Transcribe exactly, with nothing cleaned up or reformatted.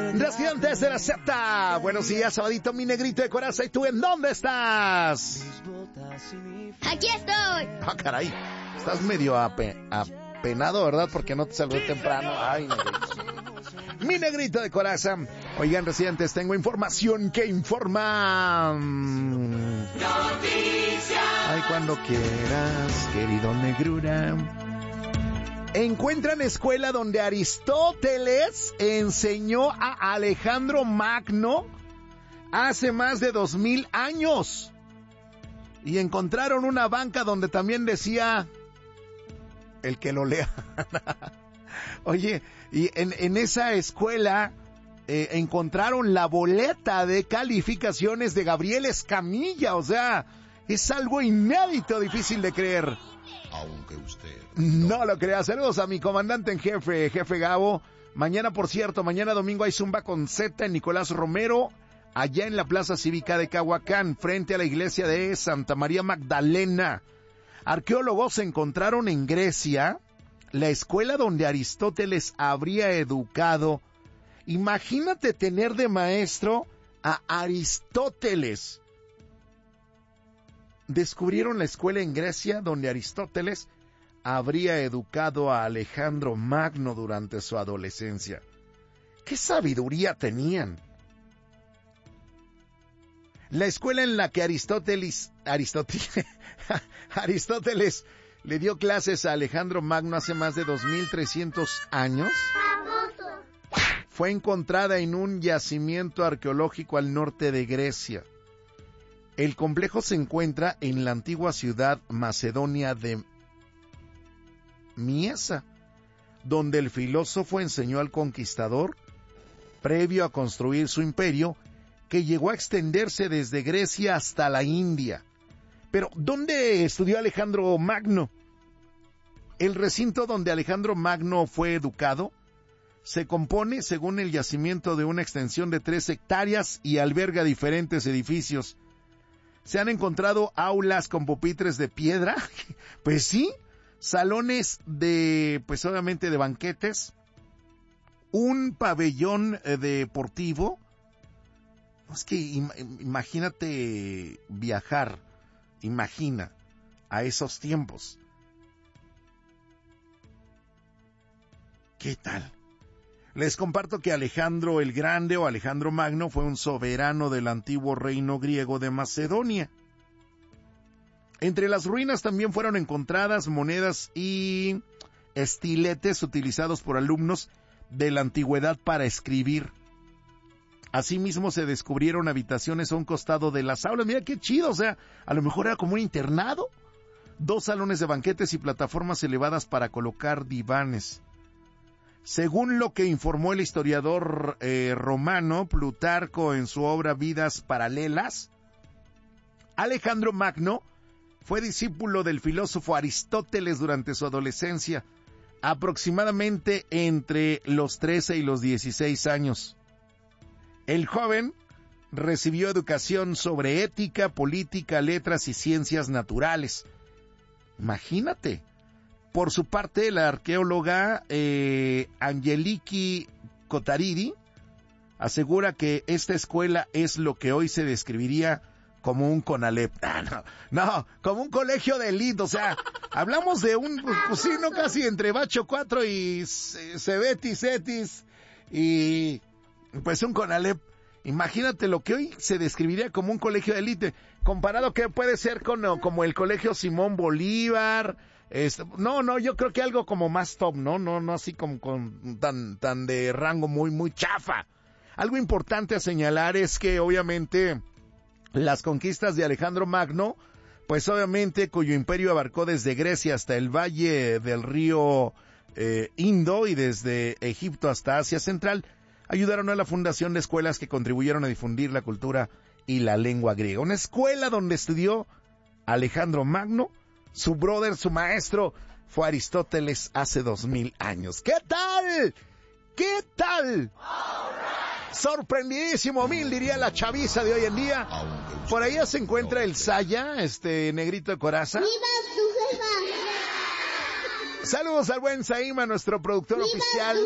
Residentes de la Z. Buenos días, sabadito, mi negrito de coraza. ¿Y tú en dónde estás? Aquí estoy. Ah, caray. Estás medio ape, apenado, ¿verdad? Porque no te saludé temprano. Ay, negrito. Mi negrito de coraza. Oigan, residentes, tengo información que informa. Noticias. Ay, cuando quieras, querido negrura. Encuentran escuela donde Aristóteles enseñó a Alejandro Magno hace más de dos mil años. Y encontraron una banca donde también decía el que lo lea. Oye, y en, en esa escuela eh, encontraron la boleta de calificaciones de Gabriel Escamilla. O sea, es algo inédito, difícil de creer. Aunque usted no, no lo crea. Saludos a mi comandante en jefe, jefe Gabo. Mañana, por cierto, mañana domingo hay Zumba con Z en Nicolás Romero, allá en la Plaza Cívica de Cahuacán, frente a la iglesia de Santa María Magdalena. Arqueólogos encontraron en Grecia la escuela donde Aristóteles habría educado. Imagínate tener de maestro a Aristóteles. Descubrieron la escuela en Grecia donde Aristóteles habría educado a Alejandro Magno durante su adolescencia. ¿Qué sabiduría tenían? La escuela en la que Aristóteles, Aristóteles, Aristóteles le dio clases a Alejandro Magno hace más de dos mil trescientos años fue encontrada en un yacimiento arqueológico al norte de Grecia. El complejo se encuentra en la antigua ciudad macedonia de Miesa, donde el filósofo enseñó al conquistador, previo a construir su imperio, que llegó a extenderse desde Grecia hasta la India. Pero, ¿dónde estudió Alejandro Magno? El recinto donde Alejandro Magno fue educado se compone, según el yacimiento, de una extensión de tres hectáreas y alberga diferentes edificios. ¿Se han encontrado aulas con pupitres de piedra? Pues sí. Salones de, pues obviamente de banquetes. Un pabellón deportivo. Es que im- imagínate viajar. Imagina a esos tiempos. ¿Qué tal? Les comparto que Alejandro el Grande o Alejandro Magno fue un soberano del antiguo reino griego de Macedonia. Entre las ruinas también fueron encontradas monedas y estiletes utilizados por alumnos de la antigüedad para escribir. Asimismo se descubrieron habitaciones a un costado de las aulas. Mira qué chido, o sea, a lo mejor era como un internado. Dos salones de banquetes y plataformas elevadas para colocar divanes. Según lo que informó el historiador eh, romano Plutarco en su obra Vidas Paralelas, Alejandro Magno fue discípulo del filósofo Aristóteles durante su adolescencia, aproximadamente entre los trece y los dieciséis años. El joven recibió educación sobre ética, política, letras y ciencias naturales. Imagínate. Por su parte, la arqueóloga eh, Angeliki Kotaridi asegura que esta escuela es lo que hoy se describiría como un CONALEP. Ah, no, no, como un colegio de élite. O sea, hablamos de un, pues, pues sí, no, casi entre Bacho cuatro y Cebetis, Cetis y pues un CONALEP. Imagínate lo que hoy se describiría como un colegio de élite, comparado que puede ser con como el colegio Simón Bolívar. Este, no, no, yo creo que algo como más top, ¿no? No, no así como con tan, tan de rango muy, muy chafa. Algo importante a señalar es que obviamente las conquistas de Alejandro Magno, pues obviamente cuyo imperio abarcó desde Grecia hasta el valle del río eh, Indo y desde Egipto hasta Asia Central, ayudaron a la fundación de escuelas que contribuyeron a difundir la cultura y la lengua griega. Una escuela donde estudió Alejandro Magno. Su brother, su maestro, fue Aristóteles hace dos mil años. ¿Qué tal? ¿Qué tal? Sorprendidísimo, mil diría la chaviza de hoy en día. Por ahí se encuentra el Saya, este negrito de coraza. ¡Viva su jefa! Saludos al buen Saima, nuestro productor ¡Viva oficial.